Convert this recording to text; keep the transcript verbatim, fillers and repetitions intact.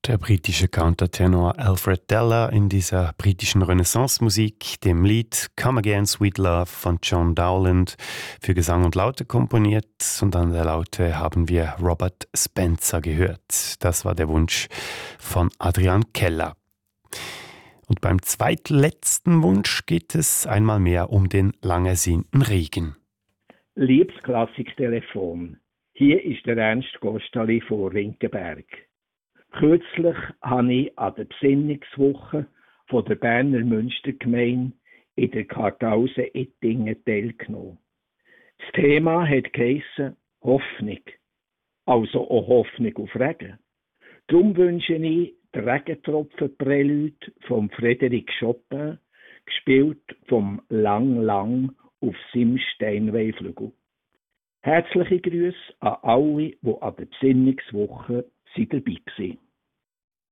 Der britische Countertenor Alfred Deller in dieser britischen Renaissance-Musik, dem Lied Come Again, Sweet Love von John Dowland, für Gesang und Laute komponiert. Und an der Laute haben wir Robert Spencer gehört. Das war der Wunsch von Adrian Keller. Und beim zweitletzten Wunsch geht es einmal mehr um den lang ersehnten Regen. Liebes Klassiktelefon, hier ist der Ernst Gostali von Rinkenberg. Kürzlich habe ich an der Besinnungswoche von der Berner Münstergemeinde in der Kartause Ettingen teilgenommen. Das Thema hat geheissen Hoffnung, also auch Hoffnung auf Regen. Darum wünsche ich den Regentropfen-Prälude von Frédéric Chopin, gespielt vom Lang Lang auf seinem Steinway-Flügel. Herzliche Grüße an alle, die an der Besinnungswoche dabei waren.